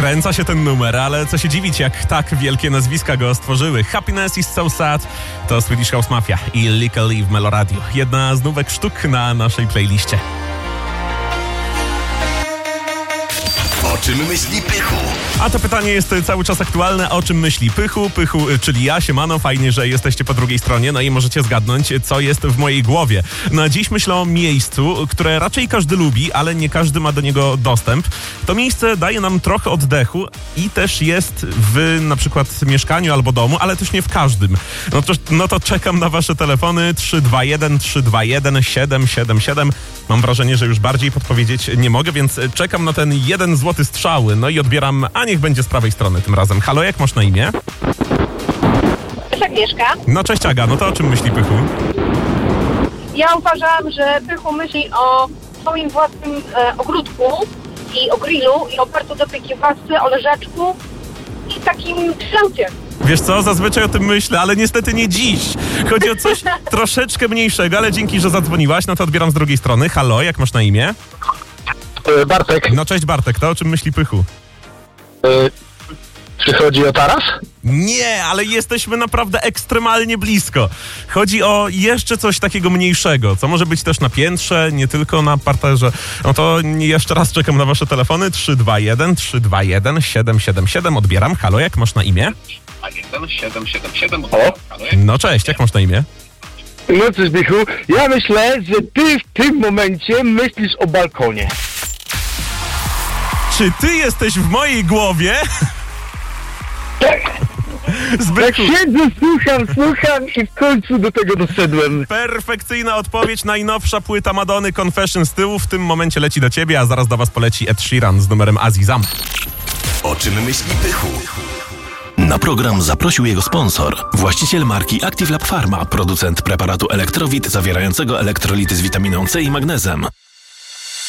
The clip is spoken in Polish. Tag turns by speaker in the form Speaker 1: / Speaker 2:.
Speaker 1: Rozkręca się ten numer, ale co się dziwić, jak tak wielkie nazwiska go stworzyły. Happiness is so sad to Swedish House Mafia i Lykke Li w Meloradio. Jedna z nówek sztuk na naszej playliście.
Speaker 2: O czym myśli Pychu?
Speaker 1: A to pytanie jest cały czas aktualne. O czym myśli Pychu? Pychu, czyli ja, siemano. Fajnie, że jesteście po drugiej stronie. No i możecie zgadnąć, co jest w mojej głowie. No dziś myślę o miejscu, które raczej każdy lubi, ale nie każdy ma do niego dostęp. To miejsce daje nam trochę oddechu i też jest w na przykład mieszkaniu albo domu, ale też nie w każdym. No to czekam na wasze telefony 321 321 777. Mam wrażenie, że już bardziej podpowiedzieć nie mogę, więc czekam na ten 1 złoty strzały. No i odbieram, a niech będzie z prawej strony tym razem. Halo, jak masz na imię?
Speaker 3: Agnieszka.
Speaker 1: No cześć Aga, no to o czym myśli Pychu?
Speaker 3: Ja uważam, że Pychu myśli o swoim własnym ogródku i o grillu i o bardzo dobrej kiełbasce, o leżaczku i takim kształcie.
Speaker 1: Wiesz co, zazwyczaj o tym myślę, ale niestety nie dziś. Chodzi o coś troszeczkę mniejszego, ale dzięki, że zadzwoniłaś, no to odbieram z drugiej strony. Halo, jak masz na imię?
Speaker 4: Bartek,
Speaker 1: No cześć Bartek, to o czym myśli Pychu?
Speaker 4: czy chodzi o taras?
Speaker 1: Nie, ale jesteśmy naprawdę ekstremalnie blisko. Chodzi o jeszcze coś takiego mniejszego, co może być też na piętrze, nie tylko na parterze. No to jeszcze raz czekam na wasze telefony. 321 321 777. Odbieram. Halo, jak masz na imię?
Speaker 2: 777.
Speaker 4: Halo?
Speaker 1: No cześć, jak masz na imię?
Speaker 4: No cóż, Bychu, ja myślę, że ty w tym momencie myślisz o balkonie.
Speaker 1: Czy ty jesteś w mojej głowie?
Speaker 4: Tak,
Speaker 1: Zbychu.
Speaker 4: siedzę, słucham i w końcu do tego doszedłem.
Speaker 1: Perfekcyjna odpowiedź. Najnowsza płyta Madony Confession z tyłu w tym momencie leci do ciebie, a zaraz do was poleci Ed Sheeran z numerem Azizam.
Speaker 2: O czym myśli Pychu?
Speaker 5: Na program zaprosił jego sponsor, właściciel marki Active Lab Pharma, producent preparatu Elektrowit zawierającego elektrolity z witaminą C i magnezem.